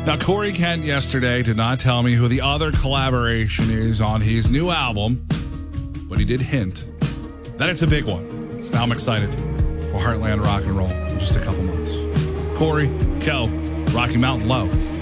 Now, Corey Kent yesterday did not tell me who the other collaboration is on his new album, but he did hint that it's a big one. So now I'm excited for Heartland Rock and Roll in just a couple months. Corey, Kel, Rocky Mountain Low.